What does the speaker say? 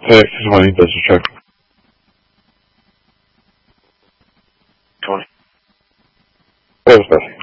Hey, this is Juanita, this is Chuck. Tony. ¿Cómo estás?